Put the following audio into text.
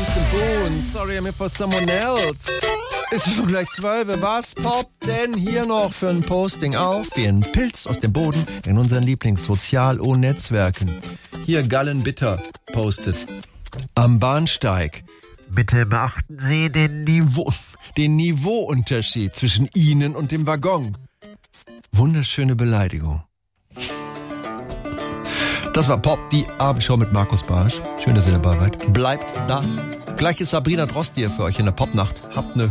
Vincent Boone, Sorry I'm here for someone else. Ist schon gleich 12. Was poppt denn hier noch für ein Posting auf? Wie ein Pilz aus dem Boden in unseren Lieblings-Sozial-O-Netzwerken. Hier Gallenbitter postet. Am Bahnsteig. Bitte beachten Sie den Niveauunterschied zwischen Ihnen und dem Waggon. Wunderschöne Beleidigung. Das war Pop, die Abendshow mit Markus Barsch. Schön, dass ihr dabei seid. Bleibt da. Gleich ist Sabrina Drost hier für euch in der Popnacht. Habt eine